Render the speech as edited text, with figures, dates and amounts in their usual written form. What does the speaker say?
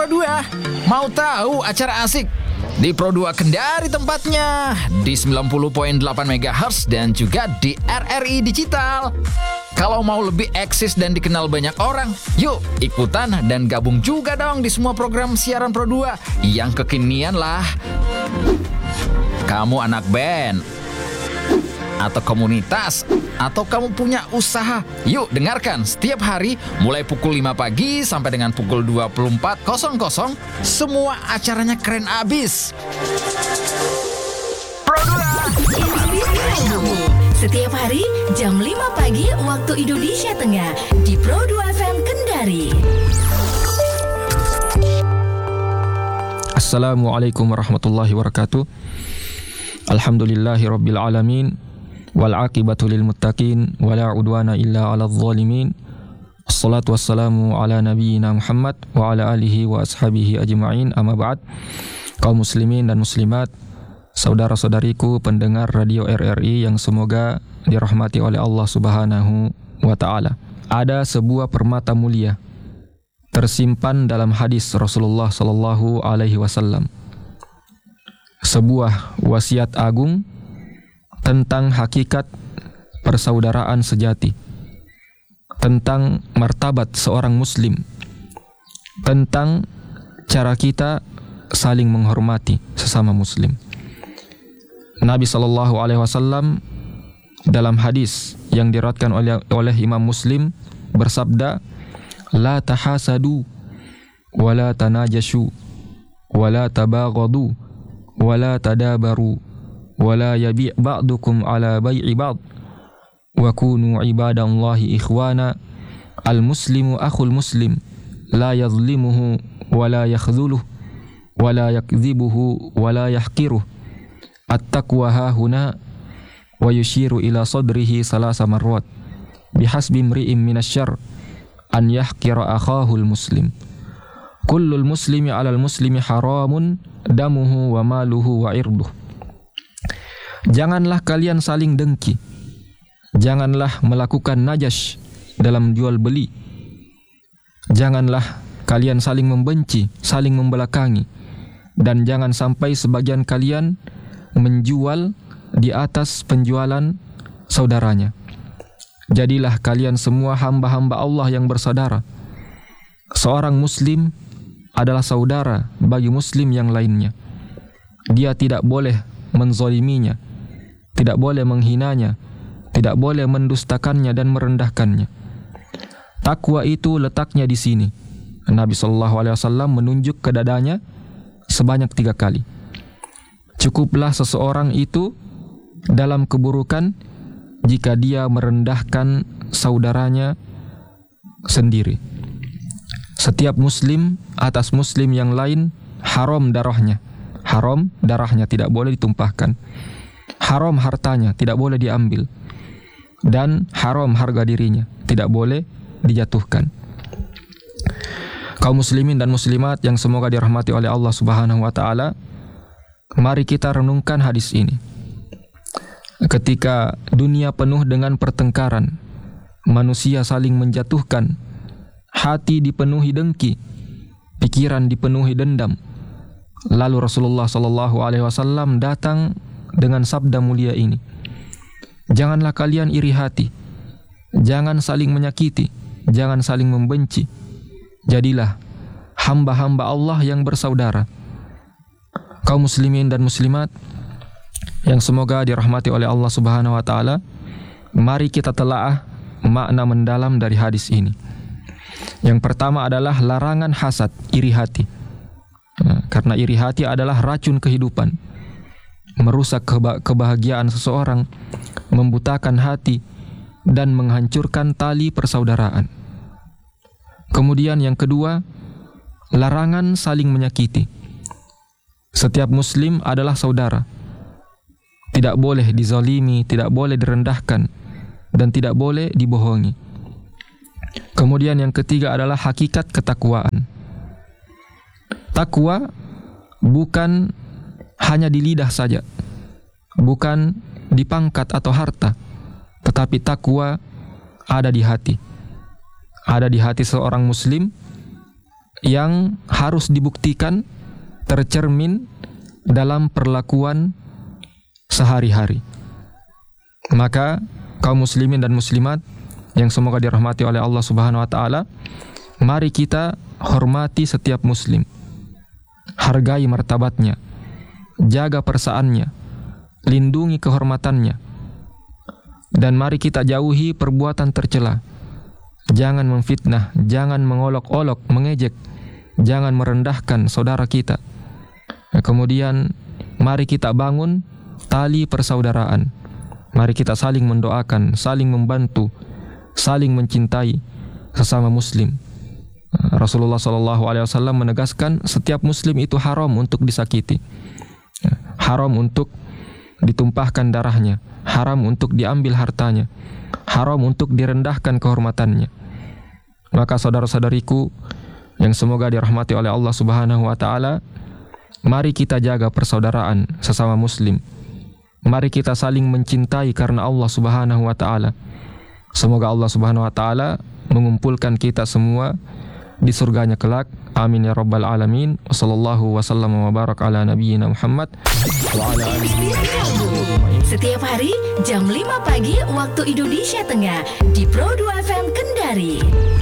Pro 2. Mau tahu acara asik? Di Pro 2 Kendari tempatnya, di 90.8 MHz dan juga di RRI Digital. Kalau mau lebih eksis dan dikenal banyak orang, yuk ikutan dan gabung juga dong di semua program siaran Pro 2 yang kekinian lah. Kamu anak band atau komunitas, atau kamu punya usaha, yuk dengarkan setiap hari mulai pukul 5 pagi sampai dengan pukul 24.00. Semua acaranya keren abis. Pro 2 setiap hari jam 5 pagi waktu Indonesia Tengah di Pro 2 FM Kendari. Assalamualaikum warahmatullahi wabarakatuh. Alhamdulillahirabbil alamin. Wal aqibatu lil muttaqin wala udwana illa 'alal zalimin. Wassalatu wassalamu ala nabiyyina Muhammad wa ala alihi wa ashabihi ajma'in. Amma ba'd. Kaum muslimin dan muslimat, saudara-saudariku pendengar radio RRI yang semoga dirahmati oleh Allah Subhanahu wa taala. Ada sebuah permata mulia tersimpan dalam hadis Rasulullah sallallahu alaihi wasallam. Sebuah wasiat agung tentang hakikat persaudaraan sejati, tentang martabat seorang muslim, tentang cara kita saling menghormati sesama muslim. Nabi SAW dalam hadis yang diriwayatkan oleh Imam Muslim bersabda, la tahasadu wa la tanajashu wa la tabaghadu wa la tadabaru wala yabi' ba'dukum ala bai'i ba'd wa kunu ibadallahi ikhwana al-muslimu akhul muslim la yadhlimuhu wala yakhdhuluhu wala yakdhibuhu wala yahqiruhu at-taqwa hahuna wa yushiru ila sadrihi salasa marrat bihasbi imri'in minasyarr an yahqira akhahul muslim kullul muslimi 'alal muslimi haramun damuhu wa maluhu wa irduhu. Janganlah kalian saling dengki. Janganlah melakukan najas dalam jual beli. Janganlah kalian saling membenci, saling membelakangi. Dan jangan sampai sebagian kalian menjual di atas penjualan saudaranya. Jadilah kalian semua hamba-hamba Allah yang bersaudara. Seorang muslim adalah saudara bagi muslim yang lainnya. Dia tidak boleh menzaliminya, tidak boleh menghinanya, tidak boleh mendustakannya dan merendahkannya. Takwa itu letaknya di sini. Nabi SAW menunjuk ke dadanya sebanyak 3 kali. Cukuplah seseorang itu dalam keburukan jika dia merendahkan saudaranya sendiri. Setiap muslim atas muslim yang lain haram darahnya. Haram darahnya, tidak boleh ditumpahkan. Haram hartanya, tidak boleh diambil. Dan haram harga dirinya, tidak boleh dijatuhkan. Kaum muslimin dan muslimat yang semoga dirahmati oleh Allah Subhanahu wa taala, mari kita renungkan hadis ini. Ketika dunia penuh dengan pertengkaran, manusia saling menjatuhkan, hati dipenuhi dengki, pikiran dipenuhi dendam. Lalu Rasulullah SAW datang dengan sabda mulia ini. Janganlah kalian iri hati, jangan saling menyakiti, jangan saling membenci. Jadilah hamba-hamba Allah yang bersaudara. Kaum muslimin dan muslimat yang semoga dirahmati oleh Allah Subhanahu wa taala, mari kita telaah makna mendalam dari hadis ini. Yang pertama adalah larangan hasad, iri hati. Karena iri hati adalah racun kehidupan, merusak kebahagiaan seseorang, membutakan hati, dan menghancurkan tali persaudaraan. Kemudian yang kedua, larangan saling menyakiti. Setiap muslim adalah saudara. Tidak boleh dizalimi, tidak boleh direndahkan, dan tidak boleh dibohongi. Kemudian yang ketiga adalah hakikat ketakwaan. Takwa bukan hanya di lidah saja, bukan di pangkat atau harta, tetapi takwa ada di hati. Ada di hati seorang muslim yang harus dibuktikan tercermin dalam perlakuan sehari-hari. Maka kaum muslimin dan muslimat yang semoga dirahmati oleh Allah Subhanahu wa taala, mari kita hormati setiap muslim. Hargai martabatnya, jaga persaannya, lindungi kehormatannya. Dan mari kita jauhi perbuatan tercela. Jangan memfitnah, jangan mengolok-olok, mengejek, jangan merendahkan saudara kita. Kemudian mari kita bangun tali persaudaraan. Mari kita saling mendoakan, saling membantu, saling mencintai sesama muslim. Rasulullah SAW menegaskan setiap muslim itu haram untuk disakiti, haram untuk ditumpahkan darahnya, haram untuk diambil hartanya, haram untuk direndahkan kehormatannya. Maka saudara-saudariku yang semoga dirahmati oleh Allah Subhanahu wa taala, mari kita jaga persaudaraan sesama muslim. Mari kita saling mencintai karena Allah Subhanahu wa taala. Semoga Allah Subhanahu wa taala mengumpulkan kita semua di surganya kelak. Amin ya rabbal alamin. Wassallallahu wasallam wa baraka ala nabiyyina Muhammad wa ala alihi. Setiap hari jam 5 pagi waktu Indonesia Tengah di Pro 2 FM Kendari.